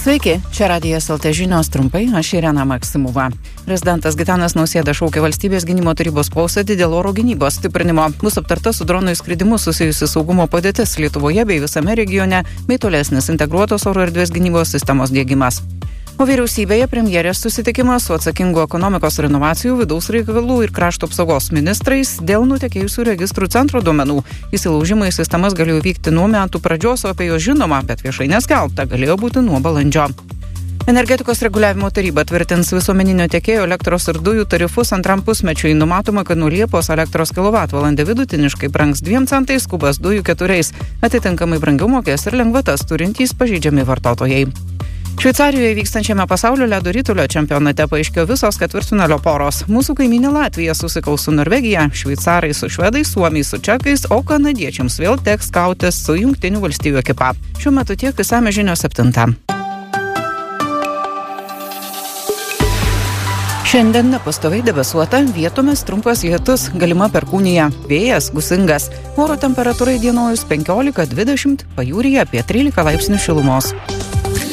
Sveiki, čia Radijas LT žinios trumpai, aš Irena Maksimova. Prezidentas Gitanas Nausėda šaukia valstybės gynimo tarybos posėdį dėl oro gynybos stiprinimo. Bus aptarta su dronų įskridimu susijusi saugumo padėtis Lietuvoje bei visame regione, bei tolesnis integruotos oro erdvės gynybos sistemos diegimas. O vyriausybėje premjerės susitikimas su atsakingu ekonomikos ir inovacijų, vidaus reikalų ir krašto apsaugos ministrais dėl nutekėjusių registrų centro duomenų. Įsilaužimai į sistemas galėjo vykti nuo metų pradžios, o apie juos žinoma, bet viešai neskelbta, galėjo būti nuo balandžio. Energetikos reguliavimo taryba tvirtins visuomeninio tiekėjo elektros ir dujų tarifus antram pusmečiui. Numatoma, kad nuo Liepos elektros kilovatvalandė vidutiniškai brangs 2 centais, kubas dujų 4. Atitinkamai brangiau mokės ir lengvatas turintys pažeidžiami vartotojai. Šveicarijoje vykstančiame pasaulio ledo ritulio čempionate paaiškėjo visos ketvirtfinalio poros. Mūsų kaimynė Latvija susikaus su Norvegija, šveicarai su švedais, suomiai su čekais, o kanadiečiams vėl teks kautis su Jungtinių valstijų ekipa. Šiuo metu tiek išsamios žinios 7. Šiandien nepastoviai debesuota, vietomis trumpas lietus, galima perkūnija, vėjas gūsingas. Oro temperatūra įdienojus 15-20, pajūryje apie 13 laipsnių šilumos.